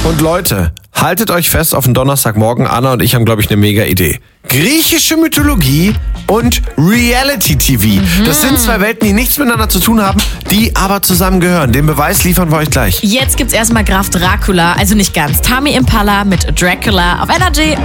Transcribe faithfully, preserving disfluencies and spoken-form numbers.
Und Leute, haltet euch fest auf den Donnerstagmorgen. Anna und ich haben, glaube ich, eine mega Idee. Griechische Mythologie und Reality-T V. Mhm. Das sind zwei Welten, die nichts miteinander zu tun haben, die aber zusammengehören. Den Beweis liefern wir euch gleich. Jetzt gibt's erstmal Graf Dracula, also nicht ganz. Tami Impala mit Dracula auf Energy.